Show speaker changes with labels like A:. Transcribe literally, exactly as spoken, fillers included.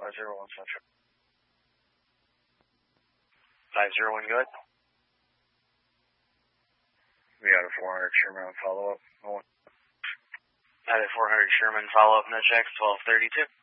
A: five zero one Central. five zero one, go ahead. We got a four hundred Sherman follow-up. Oh. Got a four hundred Sherman follow-up, N H X twelve thirty-two.